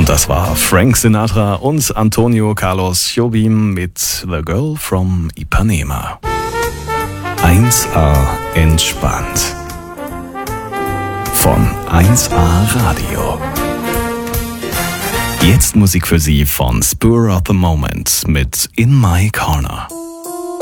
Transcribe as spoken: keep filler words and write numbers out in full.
Das war Frank Sinatra und Antonio Carlos Jobim mit The Girl from Ipanema. eins A entspannt. Von eins A Radio. Jetzt Musik für Sie von Spur of the Moment mit In My Corner.